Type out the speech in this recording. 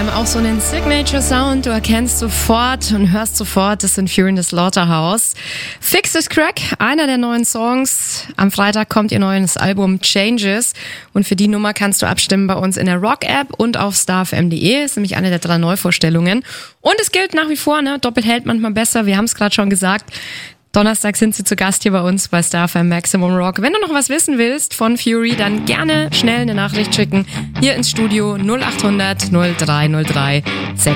haben auch so einen Signature-Sound. Du erkennst sofort und hörst sofort, das sind Fury in the Slaughterhouse. Fix This Crack, einer der neuen Songs. Am Freitag kommt ihr neues Album Changes. Und für die Nummer kannst du abstimmen bei uns in der Rock-App und auf starfm.de. Ist nämlich eine der 3 Neuvorstellungen. Und es gilt nach wie vor, ne? Doppelt hält manchmal besser. Wir haben es gerade schon gesagt. Donnerstag sind sie zu Gast hier bei uns bei StarFM Maximum Rock. Wenn du noch was wissen willst von Fury, dann gerne schnell eine Nachricht schicken. Hier ins Studio 0800 0303 6.